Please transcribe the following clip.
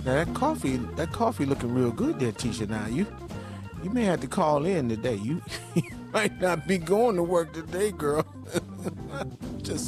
Now that coffee looking real good there, Tisha. Now you may have to call in today. You might not be going to work today, girl. Just